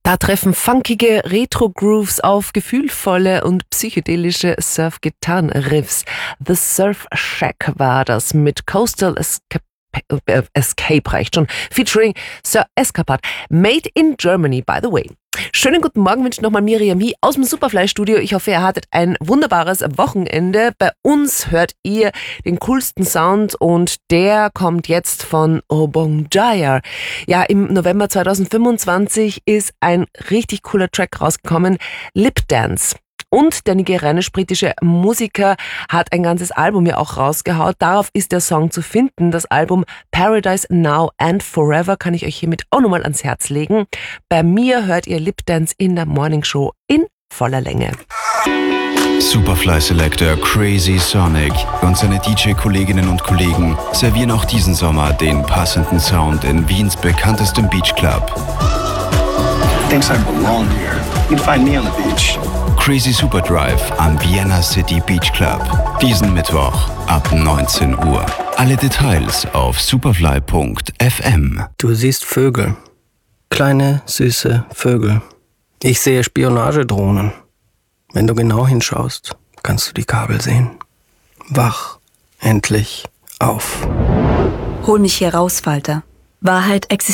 Da treffen funkige Retro-Grooves auf gefühlvolle und psychedelische Surf-Gitarren-Riffs. The Surf Shack war das mit Coastal Escape reicht schon, featuring Sir Escapade. Made in Germany, by the way. Schönen guten Morgen wünscht nochmal Miriam Hie aus dem Superfly-Studio. Ich hoffe, ihr hattet ein wunderbares Wochenende. Bei uns hört ihr den coolsten Sound und der kommt jetzt von Obong Jaya. Ja, im November 2025 ist ein richtig cooler Track rausgekommen, Lip Dance. Und der nigerianisch-britische Musiker hat ein ganzes Album ja auch rausgehaut. Darauf ist der Song zu finden. Das Album Paradise Now and Forever kann ich euch hiermit auch nochmal ans Herz legen. Bei mir hört ihr Lip Dance in der Morning Show in voller Länge. Superfly Selector Crazy Sonic und seine DJ-Kolleginnen und Kollegen servieren auch diesen Sommer den passenden Sound in Wiens bekanntestem Beachclub. Thinks I belong here. You'd find me on the beach. Crazy Super Drive am Vienna City Beach Club. Diesen Mittwoch ab 19 Uhr. Alle Details auf superfly.fm. Du siehst Vögel. Kleine, süße Vögel. Ich sehe Spionagedrohnen. Wenn du genau hinschaust, kannst du die Kabel sehen. Wach endlich auf. Hol mich hier raus, Walter. Wahrheit existiert